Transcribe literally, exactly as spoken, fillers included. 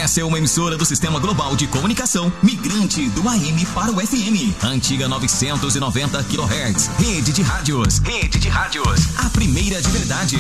Essa é uma emissora do Sistema Global de Comunicação, migrante do A M para o F M. Antiga novecentos e noventa quilohertz. Rede de rádios. Rede de rádios. A primeira de verdade.